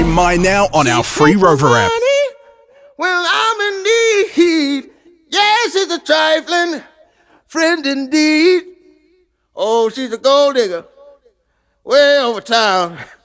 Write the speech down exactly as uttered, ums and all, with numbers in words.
mine now on our free Rover app. Well, I'm in need. Yes, it's a trifling friend indeed. Oh, she's a gold digger way over town.